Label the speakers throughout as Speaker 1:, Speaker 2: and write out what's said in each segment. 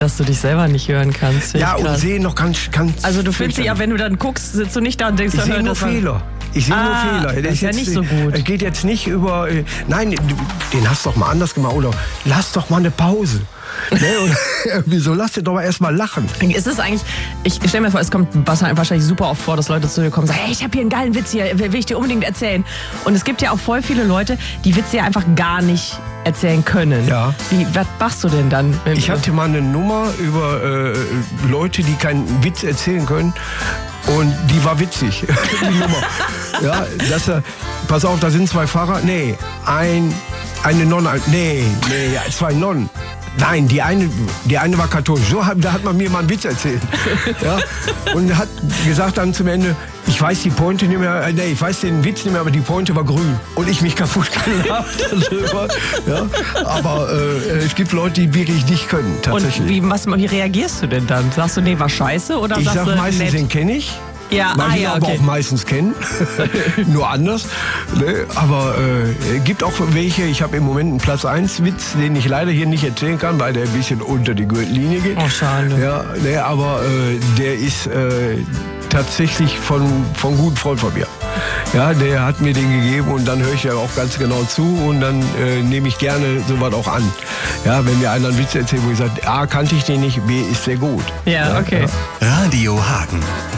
Speaker 1: dass du dich selber nicht hören kannst.
Speaker 2: Ja, und sehe noch ganz...
Speaker 1: Also du findest ja, wenn du dann guckst, sitzt du nicht da und denkst,
Speaker 2: ich sehe nur Fehler. Ich sehe nur Fehler.
Speaker 1: Das ist ja nicht so gut.
Speaker 2: Es geht jetzt nicht über... Nein, den hast du doch mal anders gemacht. Oder lass doch mal eine Pause. Ne? Oder, wieso lass dir doch mal erst mal lachen?
Speaker 1: Ist es eigentlich... Ich stelle mir vor, es kommt wahrscheinlich super oft vor, dass Leute zu dir kommen und sagen, hey, ich habe hier einen geilen Witz hier, will ich dir unbedingt erzählen. Und es gibt ja auch voll viele Leute, die Witze ja einfach gar nicht erzählen können.
Speaker 2: Ja.
Speaker 1: Was machst du denn dann?
Speaker 2: Ich hatte mal eine Nummer über Leute, die keinen Witz erzählen können. Und die war witzig, die Nummer. Ja, pass auf, da sind zwei Pfarrer. Nee, eine Nonne. Nee, zwei Nonnen. Nein, die eine war katholisch. Da hat man mir mal einen Witz erzählt. Ja? Und hat gesagt dann zum Ende, ich weiß die Pointe nicht mehr, ich weiß den Witz nicht mehr, aber die Pointe war grün. Und ich mich kaputt gelacht darüber. Ja? Aber es gibt Leute, die wirklich nicht können, tatsächlich.
Speaker 1: Und wie reagierst du denn dann? Sagst du, nee, war scheiße? Oder
Speaker 2: ich
Speaker 1: sagst
Speaker 2: sag
Speaker 1: du,
Speaker 2: meistens, den kenne ich.
Speaker 1: Ja,
Speaker 2: weil ich aber auch meistens kennen, nur anders. Ne? Aber gibt auch welche, ich habe im Moment einen Platz 1 Witz, den ich leider hier nicht erzählen kann, weil der ein bisschen unter die Gürtellinie geht.
Speaker 1: Oh, schade.
Speaker 2: Ja, ne, aber der ist tatsächlich von guten Freund von mir. Ja, der hat mir den gegeben und dann höre ich ja auch ganz genau zu und dann nehme ich gerne sowas auch an. Ja, wenn mir einer einen Witz erzählt, wo ich sage, A, kannte ich den nicht, B, ist sehr gut.
Speaker 1: Ja, okay.
Speaker 3: Ja. Radio Hagen.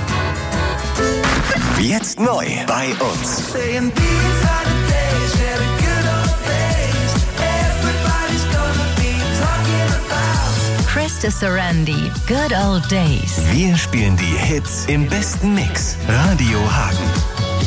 Speaker 3: Jetzt neu bei uns.
Speaker 4: Krista Sarandi, Good Old Days.
Speaker 3: Wir spielen die Hits im besten Mix. Radio Hagen.